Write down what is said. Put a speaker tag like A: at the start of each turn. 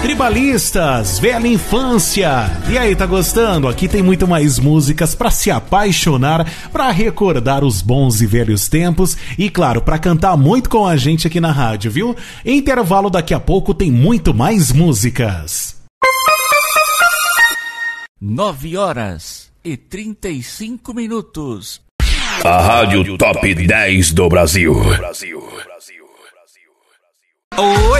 A: Tribalistas, velha infância. E aí, tá gostando? Aqui tem muito mais músicas pra se apaixonar, pra recordar os bons e velhos tempos e, claro, pra cantar muito com a gente aqui na rádio, viu? Intervalo, daqui a pouco tem muito mais músicas.
B: 9h35.
C: A Rádio Top 10 do Brasil.
D: Oi,